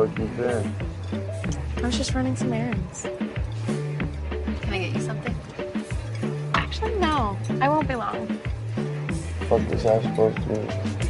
fuck you doing? I was just running some errands. Can I get you something? Actually, no. I won't be long. Fuck is that supposed to be?